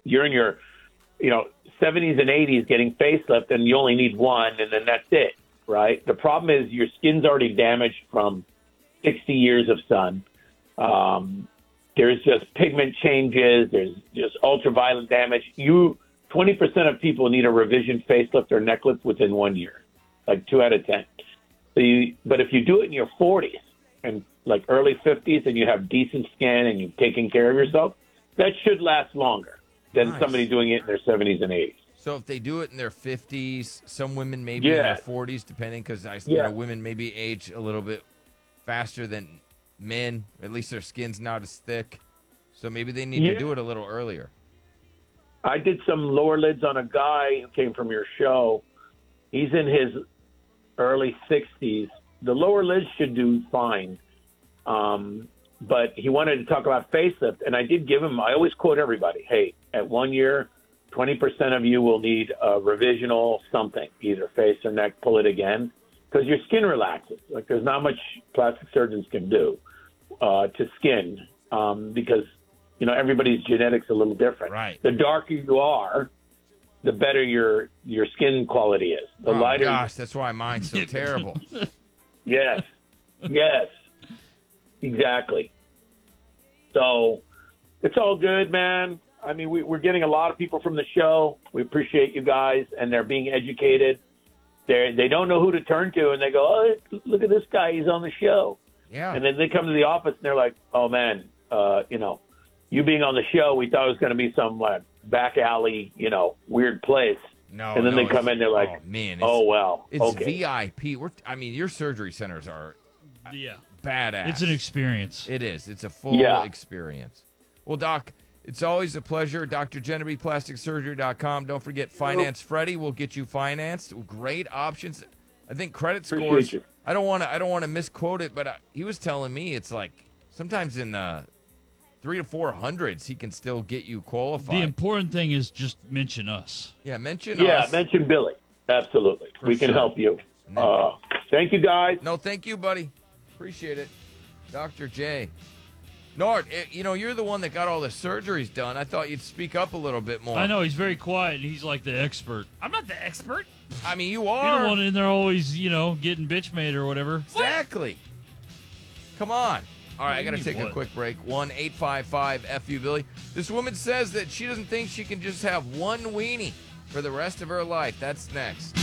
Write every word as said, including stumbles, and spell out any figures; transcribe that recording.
you're in your, you know, seventies and eighties getting facelift, and you only need one, and then that's it, right? The problem is your skin's already damaged from sixty years of sun. Um, there's just pigment changes. There's just ultraviolet damage. You, twenty percent of people need a revision facelift or neck lift within one year, like two out of ten. So you, but if you do it in your forties and like early fifties, and you have decent skin and you've taken care of yourself, that should last longer than Nice. somebody doing it in their seventies and eighties. So if they do it in their fifties, some women maybe Yeah. in their forties, depending, because I, you Yeah. know, women maybe age a little bit faster than men. At least their skin's not as thick, so maybe they need Yeah. to do it a little earlier. I did some lower lids on a guy who came from your show. He's in his early sixties. The lower lids should do fine. Um, but he wanted to talk about facelift, and I did give him, I always quote everybody, hey, at one year, twenty percent of you will need a revisional something, either face or neck, pull it again, because your skin relaxes. Like, there's not much plastic surgeons can do uh, to skin um, because, you know, everybody's genetics a little different. Right. The darker you are, the better your your skin quality is. The Oh lighter. gosh, that's why mine's so terrible. Yes. Yes. Exactly. So it's all good, man. I mean, we, we're getting a lot of people from the show. We appreciate you guys, and they're being educated. They they don't know who to turn to, and they go, oh, look at this guy. He's on the show. Yeah. And then they come to the office, and they're like, oh, man, uh, you know, you being on the show, we thought it was going to be some uh, back alley, you know, weird place. No, And then no, they come it's- in, they're like, oh, man, it's, oh, well, it's okay. V I P. We're, I mean, your surgery centers are Yeah. badass. It's an experience. It is. It's a full Yeah. experience. Well, Doc, it's always a pleasure. D R Genevieve Plastic Surgery dot com. Don't forget, Finance Freddy will get you financed. Great options. I think credit Appreciate scores. you. I don't want to. I don't want to misquote it, but uh, he was telling me it's like sometimes in the three to four hundreds, he can still get you qualified. The important thing is just mention us. yeah, mention Yeah, us. mention Billy. Absolutely. For we can sure. help you. No. Uh, thank you, guys. No, thank you, buddy. Appreciate it. Doctor J. Nord, eh, you know, you're the one that got all the surgeries done. I thought you'd speak up a little bit more. I know he's very quiet. And he's like the expert. I'm not the expert. I mean, you You're are. the one in there always, you know, getting bitch made or whatever. Exactly. Come on. All right, I got to You take a what? quick break. one eight five five F U Billy. This woman says that she doesn't think she can just have one weenie for the rest of her life. That's next.